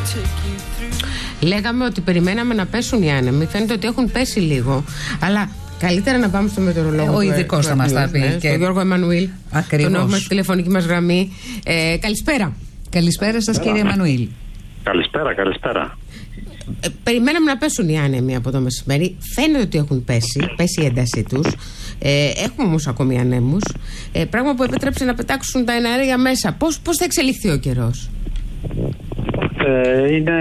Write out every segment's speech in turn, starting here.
Λέγαμε ότι περιμέναμε να πέσουν οι άνεμοι. Φαίνεται ότι έχουν πέσει λίγο. Αλλά καλύτερα να πάμε στο μετεωρολόγο. Ο ειδικός θα μας τα πει. Τον Γιώργο Εμμανουήλ. Ακριβώς. Τον έχουμε στη τηλεφωνική μας γραμμή. Καλησπέρα. Καλησπέρα σας, κύριε Εμμανουήλ. Καλησπέρα. Περιμέναμε να πέσουν οι άνεμοι από το μεσημέρι. Φαίνεται ότι έχουν πέσει η έντασή τους. Έχουμε όμως ακόμη ανέμους. Πράγμα που επέτρεψε να πετάξουν τα εναέρια μέσα. Πώς θα εξελιχθεί ο καιρός? Είναι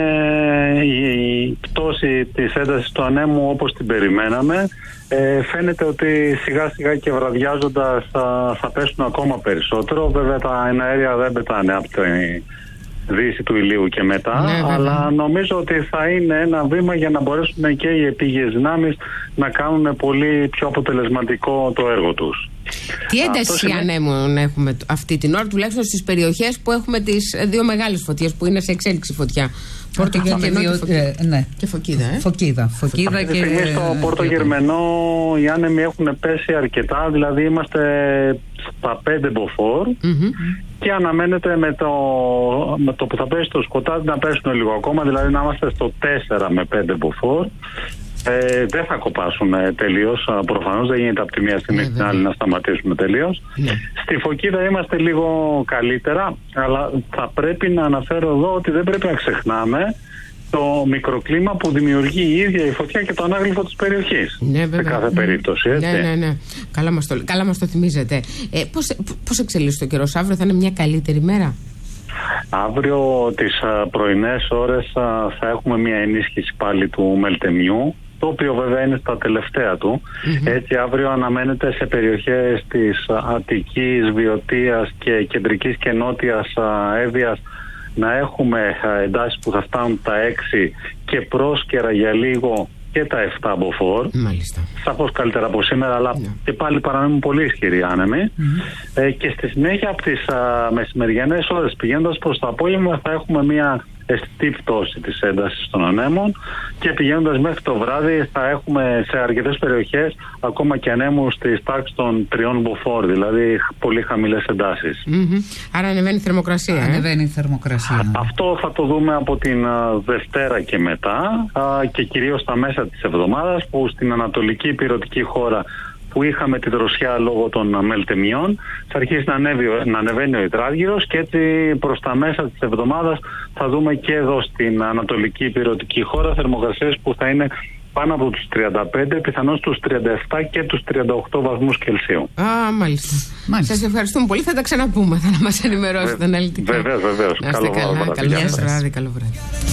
η πτώση της έντασης του ανέμου όπως την περιμέναμε. Φαίνεται ότι σιγά σιγά και βραδιάζοντας θα πέσουν ακόμα περισσότερο. Βέβαια τα εναέρια δεν πετάνε από τη δύση του ηλίου και μετά, αλλά νομίζω ότι θα είναι ένα βήμα για να μπορέσουν και οι επίγειες δυνάμεις να κάνουν πολύ πιο αποτελεσματικό το έργο τους. Τι ένταση ανέμων έχουμε αυτή την ώρα, τουλάχιστον στις περιοχές που έχουμε τις δύο μεγάλες φωτιές που είναι σε εξέλιξη φωτιά? Πόρτο Γερμενό και Φωκίδα. Φωκίδα και στο Πόρτο Γερμενό οι άνεμοι έχουν πέσει αρκετά, δηλαδή είμαστε στα 5 μποφόρ και αναμένεται με το που θα πέσει το σκοτάδι να πέσουν λίγο ακόμα, δηλαδή να είμαστε στο 4 με 5 μποφόρ. Δεν θα κοπάσουν τελείως, προφανώς δεν γίνεται από τη μία στιγμή στην άλλη να σταματήσουμε τελείως. Στη Φωκίδα είμαστε λίγο καλύτερα, αλλά θα πρέπει να αναφέρω εδώ ότι δεν πρέπει να ξεχνάμε το μικροκλίμα που δημιουργεί η ίδια η φωτιά και το ανάγλυφο της περιοχής. Σε κάθε περίπτωση, έτσι. Ναι. Καλά μας το θυμίζετε. Πώς εξελίσσεται ο καιρός? Αύριο θα είναι μια καλύτερη μέρα? Αύριο τις πρωινές ώρες θα έχουμε μια ενίσχυση πάλι του μελτεμιού, το οποίο βέβαια είναι στα τελευταία του. Έτσι αύριο αναμένεται σε περιοχές της Αττικής, Βιωτίας και κεντρικής και νότιας Εύβοιας να έχουμε εντάσεις που θα φτάνουν τα 6 και πρόσκαιρα για λίγο και τα 7 μποφόρ. Μάλιστα. Σαφώς καλύτερα από σήμερα, αλλά και πάλι παραμένουν πολύ ισχυροί άνεμοι. Και στη συνέχεια από τις μεσημεριανές ώρες πηγαίνοντας προς το απόγευμα θα έχουμε μια αισθητή πτώση της έντασης των ανέμων και πηγαίνοντας μέχρι το βράδυ θα έχουμε σε αρκετές περιοχές ακόμα και ανέμους της τάξης των 3 μποφόρ, δηλαδή πολύ χαμηλές εντάσεις. Άρα ανεβαίνει η θερμοκρασία. Αυτό θα το δούμε από την Δευτέρα και μετά και κυρίως στα μέσα της εβδομάδας, που στην ανατολική ηπειρωτική χώρα που είχαμε τη δροσιά λόγω των μελτεμιών θα αρχίσει να ανεβαίνει ο υδράργυρος και έτσι προς τα μέσα της εβδομάδας θα δούμε και εδώ στην ανατολική ηπειρωτική χώρα θερμοκρασίες που θα είναι πάνω από τους 35, πιθανώς τους 37 και τους 38 βαθμούς Κελσίου. Μάλιστα. Σας ευχαριστούμε πολύ. Θα τα ξαναπούμε, θα μας ενημερώσετε αναλυτικά. Βεβαίως. Καλό βράδυ.